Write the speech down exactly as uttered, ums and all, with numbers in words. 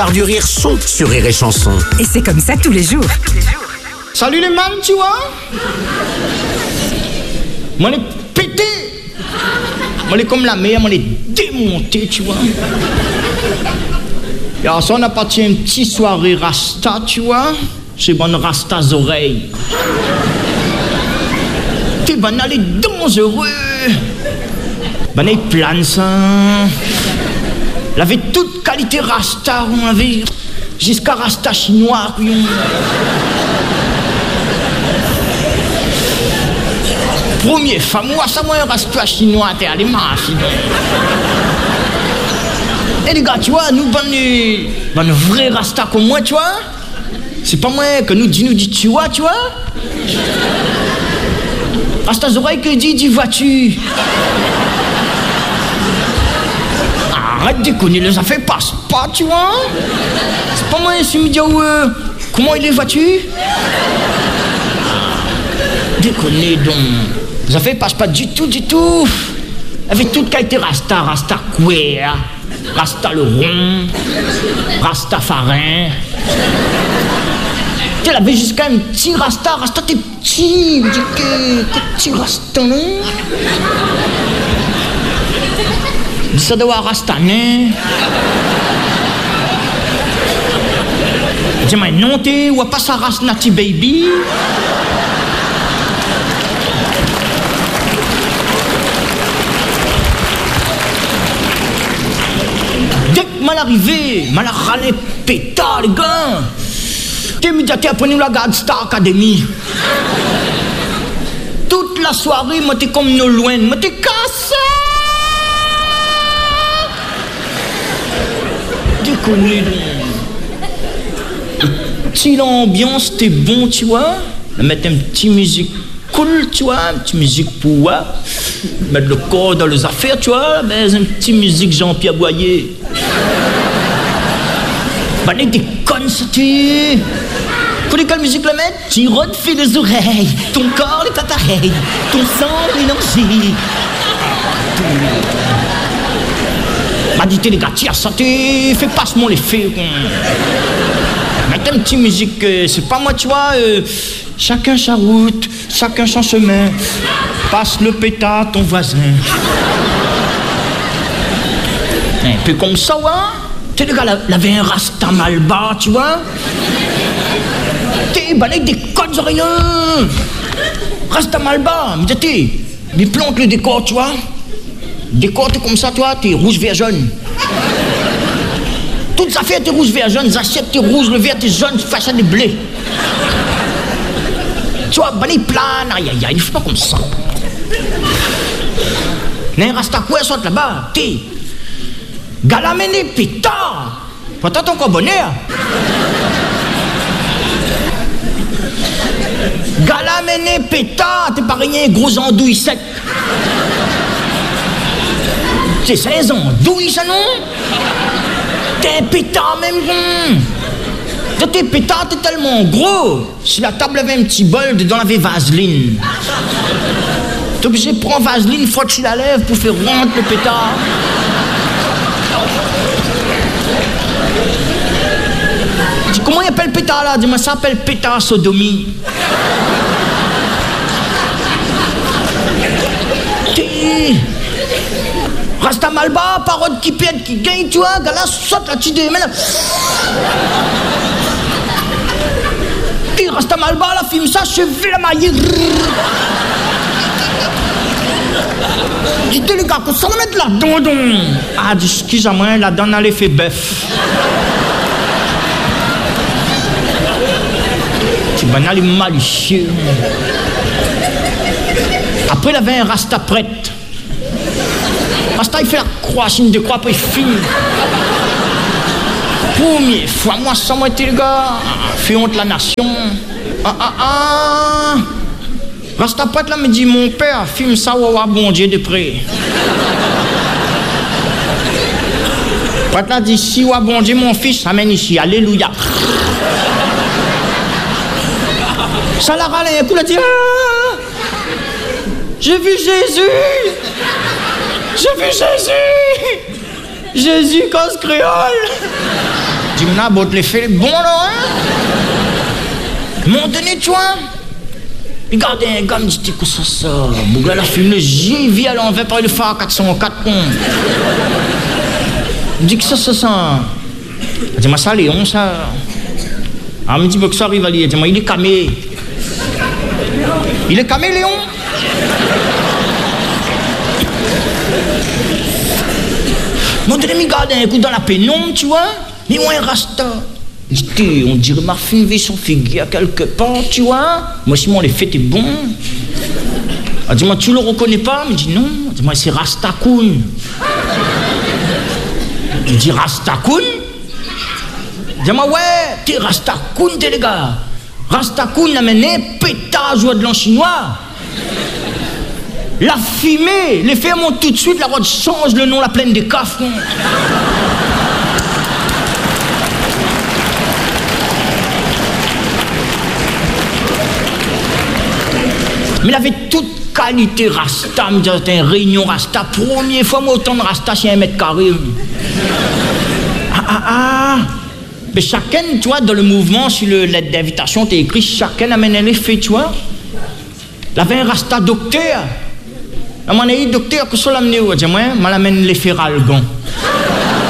Par du rire sont sur Rire et Chanson. Et c'est comme ça tous les jours. Salut les man, tu vois. Moi, les pété. Moi, les comme la mer, moi, les démonté, tu vois. Et alors, ça, on a parti une petite soirée rasta, tu vois. C'est bonne rastas oreilles. T'es bon, les dangereux. Ben, les plans, ça. Elle avait toute qualité rasta, on avait jusqu'à rasta chinois. Premier femme, moi, ça, moi, un rasta chinois, t'es allé marcher. Et les gars, tu vois, nous, ben, les, ben, les vrais rasta comme moi, tu vois, c'est pas moi que nous dit, nous dit, tu vois, tu vois. Rastas oreilles que dit, dit, vois-tu. Arrête de déconner, les affaires passent pas, tu vois. C'est pas moi, je me dis, euh, comment il est, vois-tu. Déconner donc. Les affaires passent pas du tout, du tout. Avec toute qualité rasta, rasta queer, rasta le rond, rasta farin. Tu avais jusqu'à un petit rasta, rasta t'es petit, que petit rasta, non. Ça doit rastaner. Dis-moi, non, t'es ou pas ça race nati baby. Dès que mal arrivé, mal râlé pétard, les gars. T'es médiaté après nous la garde Star Academy. Toute la soirée, moi t'es comme nos loin, moi t'es cassé. Déconner. Si l'ambiance c'était bon, tu vois, mettre une petite musique cool, tu vois, une petite musique pour ouais, mettre le corps dans les affaires, tu vois, mais une petite musique Jean-Pierre Boyer. Bah, les déconnes, c'était. Pour quelle musique la mettre? Tu refais les oreilles, ton corps n'est pas pareil, ton sang mélangé. M'a dit les gars, tiens, santé, fais passe-moi les faits. Mettez une petite musique, euh, c'est pas moi, tu vois, euh, chacun sa route, chacun son chemin, passe le pétard à ton voisin. Un peu comme ça, ouais. Tu sais, les gars, il avait un rasta mal bas, tu vois. T'es balai des connes oreilles. Rasta mal bas, mais t'es, mais plante le décor, tu vois. Décor, t'es comme ça, toi, t'es rouge, vert, jaune. Toutes les affaires, t'es rouge, vert, jaune. Les assiettes, t'es rouge, le vert, t'es jaune, face à des blés. Tu vois, balai plane, aïe, aïe, aïe, il faut pas comme ça. N'un rasta quoi, soit là-bas, t'es. Galamene pétard. Pourtant, ton bonheur. Galamene pétard, t'es pas rien, gros andouille sec. C'est seize ans, douille ça non? T'es un pétard même. T'es pétard, t'es tellement gros. Si la table avait un petit bol, dedans avait vaseline. T'es obligé de prendre vaseline, frotte sur la lèvre pour faire rentrer le pétard. Dis, comment il appelle le pétard là? Dis-moi, ça s'appelle pétard sodomie. T'es... Rasta malba, parole qui pète, qui gagne, tu vois, gars là, saute là-dessus des mains là. T'es Rasta malba, là, filme ça, cheveux la maille. Dis-toi les gars, qu'on s'en met là, don don. Ah, dis, excuse-moi, la donne elle fait bœuf. Tu banal est malicieux. Après, il avait un Rasta prête. Rasta, il fait la croix, signe de croix, après il fume. Première fois, moi, sans moi, t'es le gars. Fait honte la nation. Ah, ah, ah. Rasta prête là me dit, mon père, filme ça, wawa, bon Dieu de près. Prête là dit, si, wawa, bon Dieu, mon fils, amène ici, alléluia. Ça l'a râlé, un coup, il a dit, ah, j'ai vu Jésus. J'ai vu Jésus. Jésus cause créole. dis, mais bon, te les fait bon, là, hein? Mon donné, tu vois? Regardez, un gars me dit, que ça, ça? Bouga, la fume, j'ai vu à l'envers par le phare quatre cent quatre con. Il me dit que ça, ça, ça. Il dit, mais ça, Léon, ça. Ah, il me dit, que ça arrive à lui. Il dit, mais il est camé. Il est camé, Léon? Mon donné, me garde un coup dans la pénombre, tu vois? Mais moi, un rasta. J'étais, on dirait ma fille son figuier quelque part, tu vois. Moi, si moi, les fêtes est bon. Elle dit, moi, tu le reconnais pas? Il me dit, non. Elle dit, moi, c'est Rastakoun. Il dit, Rastakoun? Il dit, moi, ouais, t'es Rastakoun, t'es les gars. Rastakoun a mené pétage de l'an chinois. La fumée, les faits montent tout de suite, la voix change le nom, la plaine des cafres. Mais il avait toute qualité Rasta, me disait, c'était une réunion Rasta, première fois, moi, autant de Rasta sur un mètre carré. Ah, ah, ah. Mais chacun, tu vois, dans le mouvement, sur le lettre d'invitation, t'es écrit, chacun amène les faits, tu vois. Il avait un Rasta docteur. À mon avis, docteur, que ça l'amener où? Je dis, moi, je l'amène les faits Ralgan.